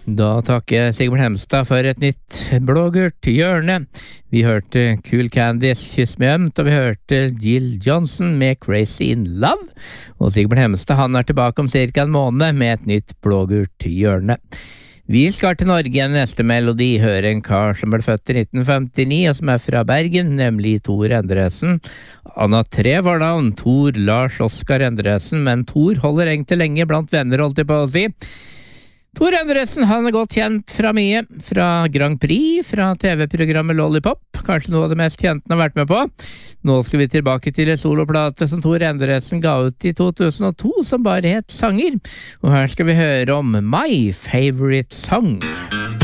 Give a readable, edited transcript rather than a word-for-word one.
Da takker jeg Sigmund Hemstad for et nytt blågult hjørne. Vi hørte Cool Candies Kyss meg ømt, og vi hørte Jill Johnson med Crazy in Love. Og Sigmund Hemstad, han tilbake om cirka en måned med et nytt blågult hjørne. Vi skal til Norge i neste melodi, høre en kar som ble født i 1959 og som fra Bergen, nemlig Tor Endresen. Han har 3 fornavn, Tor Lars Oskar Endresen, men Tor holder egentlig lenge blant venner, holdt jeg på å si. Tor Endresen, han godt kjent fra mye, fra Grand Prix, fra TV-programmet Lollipop, kanskje noe av det mest kjente han har vært med på. Nå skal vi tilbake til en soloplate som Tor Endresen ga ut i 2002, som bare het Sanger. Og her skal vi høre om My Favorite Song.